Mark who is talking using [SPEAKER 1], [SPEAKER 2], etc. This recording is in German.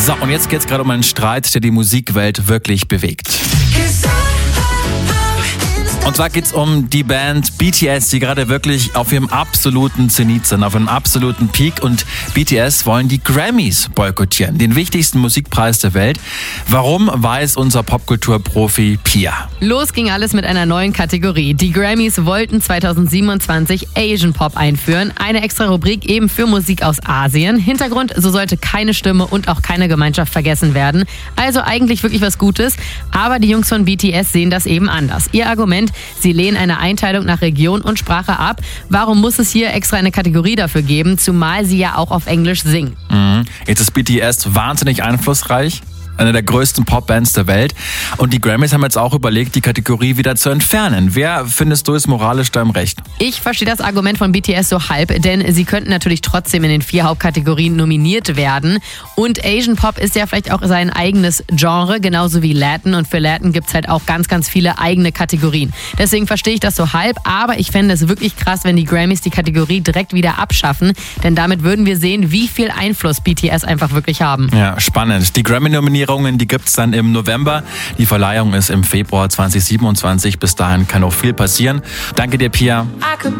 [SPEAKER 1] So, und jetzt geht's gerade um einen Streit, der die Musikwelt wirklich bewegt. Und zwar geht's um die Band BTS, die gerade wirklich auf ihrem absoluten Zenit sind, auf einem absoluten Peak. Und BTS wollen die Grammys boykottieren, den wichtigsten Musikpreis der Welt. Warum, weiß unser Popkulturprofi Pia.
[SPEAKER 2] Los ging alles mit einer neuen Kategorie. Die Grammys wollten 2027 Asian Pop einführen. Eine extra Rubrik eben für Musik aus Asien. Hintergrund, so sollte keine Stimme und auch keine Gemeinschaft vergessen werden. Also eigentlich wirklich was Gutes. Aber die Jungs von BTS sehen das eben anders. Ihr Argument: Sie lehnen eine Einteilung nach Region und Sprache ab. Warum muss es hier extra eine Kategorie dafür geben, zumal sie ja auch auf Englisch singen?
[SPEAKER 1] Jetzt ist BTS wahnsinnig einflussreich. Eine der größten Popbands der Welt. Und die Grammys haben jetzt auch überlegt, die Kategorie wieder zu entfernen. Wer, findest du, ist moralisch da im Recht?
[SPEAKER 2] Ich verstehe das Argument von BTS so halb, denn sie könnten natürlich trotzdem in den 4 Hauptkategorien nominiert werden. Und Asian Pop ist ja vielleicht auch sein eigenes Genre, genauso wie Latin. Und für Latin gibt es halt auch ganz, ganz viele eigene Kategorien. Deswegen verstehe ich das so halb, aber ich fände es wirklich krass, wenn die Grammys die Kategorie direkt wieder abschaffen. Denn damit würden wir sehen, wie viel Einfluss BTS einfach wirklich haben.
[SPEAKER 1] Ja, spannend. Die Grammy-Nominierungen, die gibt es dann im November. Die Verleihung ist im Februar 2027. Bis dahin kann noch viel passieren. Danke dir, Pia.